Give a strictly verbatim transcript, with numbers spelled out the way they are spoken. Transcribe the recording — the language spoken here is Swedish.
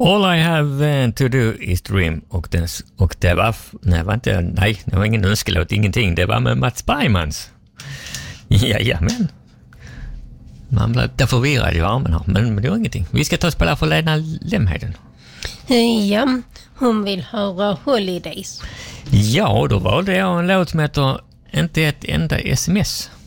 All I have uh, to do is dream. Och, den, och det var, nej, var inte, nej, det var ingen önskelåt, ingenting. Det var med Mats Bergmans. Jajamän. Man blev där förvirrad i armen här, men det var ingenting. Vi ska ta och spela för Lena Lemheden. Ja, hon vill höra Holidays. Ja, då valde jag en låt som heter Inte ett enda sms.